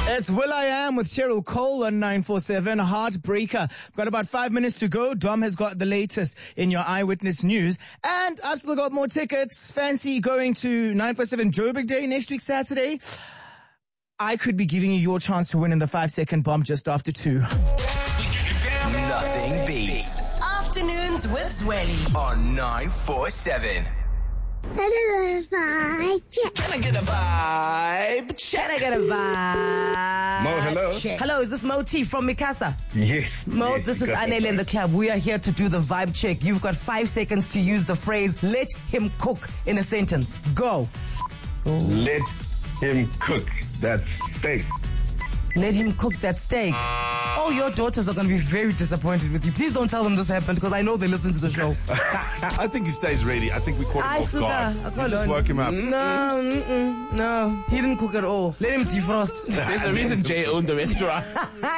It's Will I Am with Cheryl Cole on 947 Heartbreaker. We've got about 5 minutes to go. Dom has got the latest in your eyewitness news. And I've still got more tickets. Fancy going to 947 Joburg Day next week, Saturday? I could be giving you your chance to win in the 5-second bomb just after 2. Nothing beats Afternoons with Zweli on 947. Can I get a vibe? Can I get a vibe? Mo, hello. Check. Hello, is this Mo T from Mikasa? Yes. Mo, yes, this is Anele in the club. We are here to do the vibe check. You've got 5 seconds to use the phrase, let him cook in a sentence. Go. Let him cook that steak. Let him cook that steak. Oh, your daughters are going to be very disappointed with you. Please don't tell them this happened because I know they listen to the show. I think he stays ready. I think we caught him off guard. You just woke him up. No, he didn't cook at all. Let him defrost. There's a reason Jay owned the restaurant.